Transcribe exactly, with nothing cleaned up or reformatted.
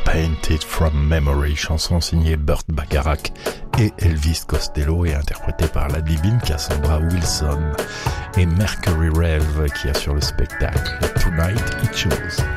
Painted from Memory, chanson signée Burt Bacharach et Elvis Costello et interprétée par la divine Cassandra Wilson, et Mercury Rev qui assure le spectacle Tonight It Shows.